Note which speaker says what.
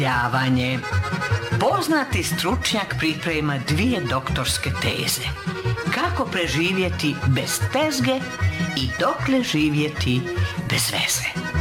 Speaker 1: Zapošljavanje. Poznati stručnjak priprema 2 doktorske teze. Kako preživjeti bez tezge i dokle živjeti bez veze.